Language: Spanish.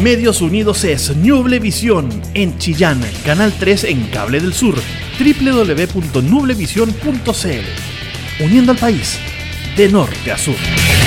Medios Unidos es Nublevisión en Chillán, Canal 3 en Cable del Sur, www.nublevision.cl, uniendo al país de norte a sur.